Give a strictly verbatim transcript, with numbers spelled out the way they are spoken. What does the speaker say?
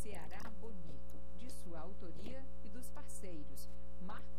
Ceará Bonito, de sua autoria e dos parceiros Marcos